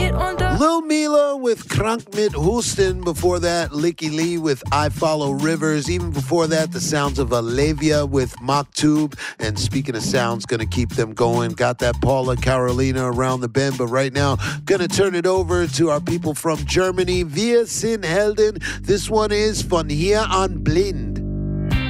Lil Mila with Krank mit Houston. Before that, Licky Lee with I Follow Rivers. Even before that, the sounds of Olivia with Maktub. And speaking of sounds, gonna keep them going. Got that Paula Carolina around the bend. But right now, gonna turn it over to our people from Germany. Wir sind Helden. This one is Von Hier an Blind.